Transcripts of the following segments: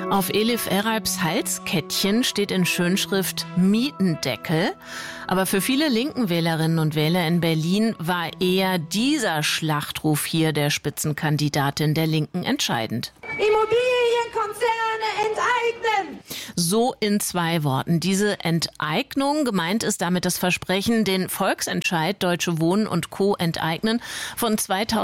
Auf Elif Eralps Halskettchen steht in Schönschrift Mietendeckel. Aber für viele linken Wählerinnen und Wähler in Berlin war eher dieser Schlachtruf hier der Spitzenkandidatin der Linken entscheidend. Immobilienkonzerne enteignen! So in 2 Worten. Diese Enteignung, gemeint ist damit das Versprechen, den Volksentscheid Deutsche Wohnen und Co. enteignen von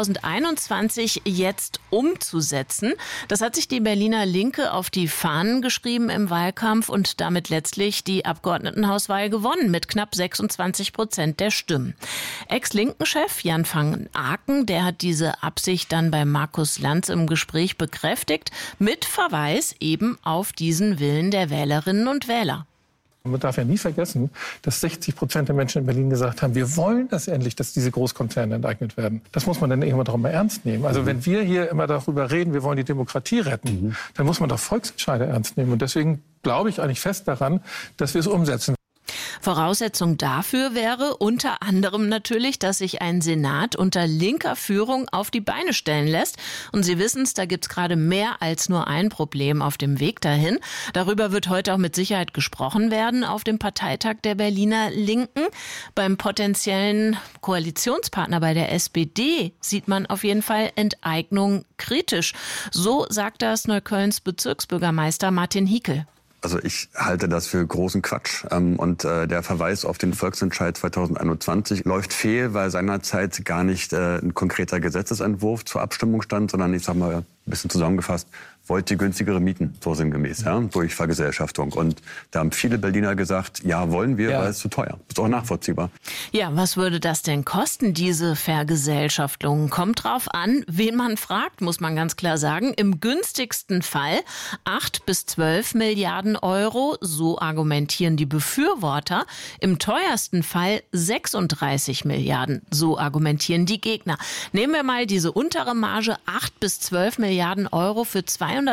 2021 jetzt umzusetzen. Das hat sich die Berliner Linke auf die Fahnen geschrieben im Wahlkampf und damit letztlich die Abgeordnetenhauswahl gewonnen mit knapp 26% der Stimmen. Ex-Linken-Chef Jan van Aken, der hat diese Absicht dann bei Markus Lanz im Gespräch bekräftigt, mit Verweis eben auf diesen Willen der Wählerinnen und Wähler. Man darf ja nie vergessen, dass 60% der Menschen in Berlin gesagt haben, wir wollen das endlich, dass diese Großkonzerne enteignet werden. Das muss man dann irgendwann doch mal ernst nehmen. Also wenn wir hier immer darüber reden, wir wollen die Demokratie retten, dann muss man doch Volksentscheide ernst nehmen. Und deswegen glaube ich eigentlich fest daran, dass wir es umsetzen. Voraussetzung dafür wäre unter anderem natürlich, dass sich ein Senat unter linker Führung auf die Beine stellen lässt. Und Sie wissen es, da gibt es gerade mehr als nur ein Problem auf dem Weg dahin. Darüber wird heute auch mit Sicherheit gesprochen werden auf dem Parteitag der Berliner Linken. Beim potenziellen Koalitionspartner bei der SPD sieht man auf jeden Fall Enteignung kritisch. So sagt das Neuköllns Bezirksbürgermeister Martin Hiekel. Also ich halte das für großen Quatsch. Und der Verweis auf den Volksentscheid 2021 läuft fehl, weil seinerzeit gar nicht ein konkreter Gesetzesentwurf zur Abstimmung stand, sondern ich sage mal ein bisschen zusammengefasst, wollte günstigere Mieten, so sinngemäß, durch Vergesellschaftung. Und da haben viele Berliner gesagt, ja, wollen wir, weil es zu teuer. Ist auch nachvollziehbar. Ja, was würde das denn kosten, diese Vergesellschaftung? Kommt drauf an, wen man fragt, muss man ganz klar sagen. Im günstigsten Fall 8 bis 12 Milliarden Euro, so argumentieren die Befürworter. Im teuersten Fall 36 Milliarden, so argumentieren die Gegner. Nehmen wir mal diese untere Marge, 8 bis 12 Milliarden Euro für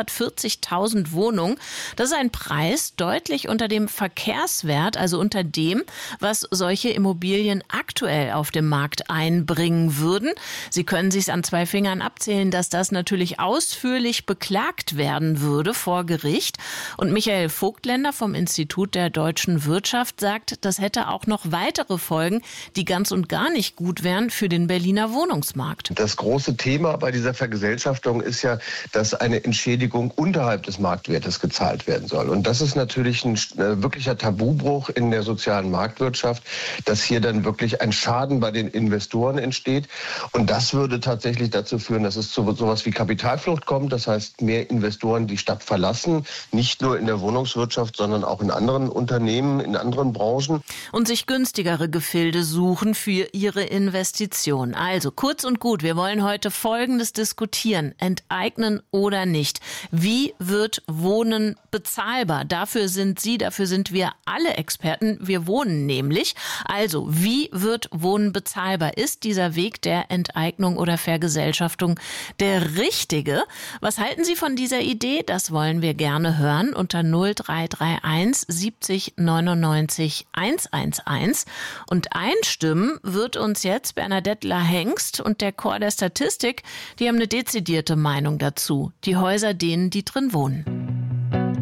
240.000 Wohnungen. Das ist ein Preis deutlich unter dem Verkehrswert, also unter dem, was solche Immobilien aktuell auf dem Markt einbringen würden. Sie können sich an 2 Fingern abzählen, dass das natürlich ausführlich beklagt werden würde vor Gericht. Und Michael Vogtländer vom Institut der deutschen Wirtschaft sagt, das hätte auch noch weitere Folgen, die ganz und gar nicht gut wären für den Berliner Wohnungsmarkt. Das große Thema bei dieser Vergesellschaftung ist ja, dass eine Entschädigung unterhalb des Marktwertes gezahlt werden soll. Und das ist natürlich ein wirklicher Tabubruch in der sozialen Marktwirtschaft, dass hier dann wirklich ein Schaden bei den Investoren entsteht. Und das würde tatsächlich dazu führen, dass es zu sowas wie Kapitalflucht kommt. Das heißt, mehr Investoren die Stadt verlassen, nicht nur in der Wohnungswirtschaft, sondern auch in anderen Unternehmen, in anderen Branchen. Und sich günstigere Gefilde suchen für ihre Investition. Also kurz und gut, wir wollen heute Folgendes diskutieren. Enteignen oder nicht. Wie wird Wohnen bezahlbar? Dafür sind Sie, dafür sind wir alle Experten. Wir wohnen nämlich. Also, wie wird Wohnen bezahlbar? Ist dieser Weg der Enteignung oder Vergesellschaftung der richtige? Was halten Sie von dieser Idee? Das wollen wir gerne hören unter 0331 70 99 111. Und einstimmen wird uns jetzt Bernadette Lahengst und der Chor der Statistik. Die haben eine dezidierte Meinung dazu. Die Häuser denen, die drin wohnen.